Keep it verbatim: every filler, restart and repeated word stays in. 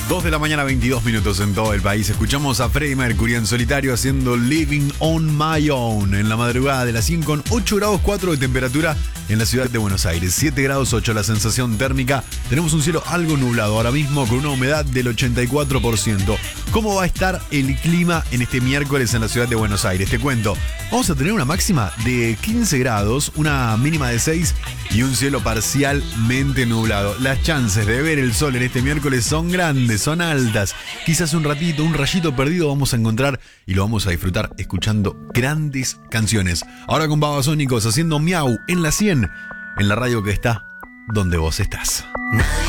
dos de la mañana, veintidós minutos en todo el país. Escuchamos a Freddie Mercury en solitario haciendo Living on My Own en la madrugada de las cien con ocho grados cuatro de temperatura en la ciudad de Buenos Aires. siete grados ocho la sensación térmica. Tenemos un cielo algo nublado ahora mismo con una humedad del ochenta y cuatro por ciento. ¿Cómo va a estar el clima en este miércoles en la ciudad de Buenos Aires? Te cuento. Vamos a tener una máxima de quince grados, una mínima de seis y un cielo parcialmente nublado. Las chances de ver el sol en este miércoles son grandes, son altas. Quizás un ratito, un rayito perdido vamos a encontrar y lo vamos a disfrutar escuchando grandes canciones. Ahora con Babasónicos haciendo miau en la cien, en la radio que está donde vos estás.